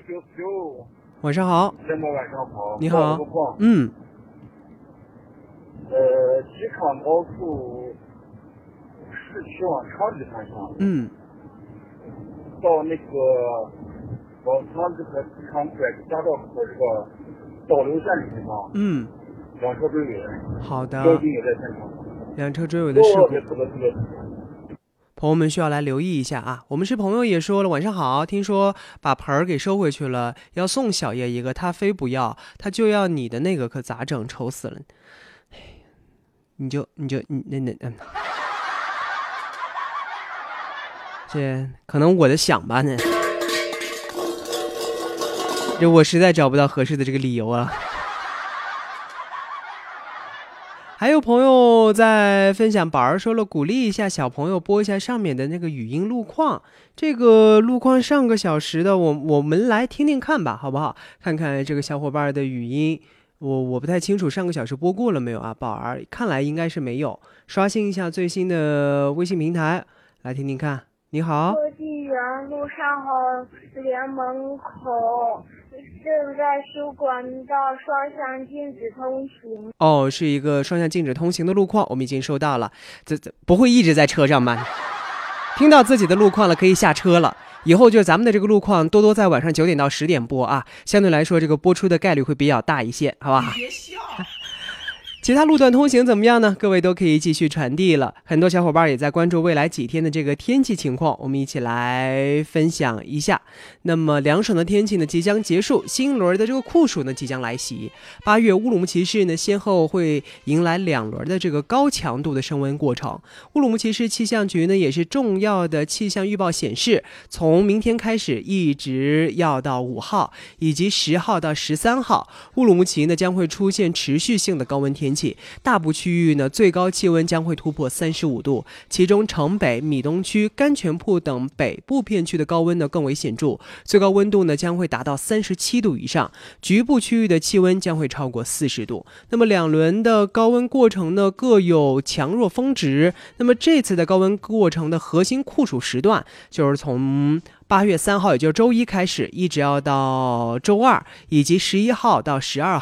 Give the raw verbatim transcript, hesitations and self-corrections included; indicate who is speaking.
Speaker 1: 九四九，
Speaker 2: 晚上好。
Speaker 1: 节目晚上好。
Speaker 2: 你好。
Speaker 1: 路况，
Speaker 2: 嗯。
Speaker 1: 呃，西川高速市区往长治方向。
Speaker 2: 嗯。
Speaker 1: 到那个往长治和西川拐夹道口这个导流线的地方。
Speaker 2: 嗯。
Speaker 1: 两车追尾。
Speaker 2: 好的。
Speaker 1: 交警也在现场。
Speaker 2: 两车追尾的事故。
Speaker 1: 特别特别特别。
Speaker 2: 朋友们需要来留意一下啊！我们是朋友也说了晚上好，听说把盆儿给收回去了，要送小叶一个，他非不要，他就要你的那个，可咋整？愁死了！你就你就你那那嗯，这可能我的想吧呢，这我实在找不到合适的这个理由啊。还有朋友在分享，宝儿说了，鼓励一下小朋友播一下上面的那个语音路况。这个路况上个小时的，我我们来听听看吧，好不好？看看这个小伙伴的语音，我我不太清楚上个小时播过了没有啊？宝儿看来应该是没有。刷新一下最新的微信平台，来听听看。你好。
Speaker 3: 科技园路上好连门口。正在修管道，双向禁止通行。
Speaker 2: 哦，是一个双向禁止通行的路况，我们已经收到了。这这不会一直在车上吧？听到自己的路况了，可以下车了。以后就咱们的这个路况，多多在晚上九点到十点播啊，相对来说这个播出的概率会比较大一些，好吧？别笑。其他路段通行怎么样呢？各位都可以继续传递了。很多小伙伴也在关注未来几天的这个天气情况，我们一起来分享一下。那么凉爽的天气呢即将结束，新一轮的这个酷暑呢即将来袭。八月乌鲁木齐市呢先后会迎来两轮的这个高强度的升温过程。乌鲁木齐市气象局呢也是重要的气象预报显示，从明天开始一直要到五号以及十号到十三号，乌鲁木齐呢将会出现持续性的高温天气。大部区域呢最高气温将会突破三十五度，其中城北、米东区、甘泉铺等北部片区的高温呢更为显著，最高温度呢将会达到三十七度以上，局部区域的气温将会超过四十度。那么两轮的高温过程呢各有强弱峰值，那么这次的高温过程的核心酷暑时段就是从八月三号，也就是周一开始，一直要到周二，以及十一号到十二号。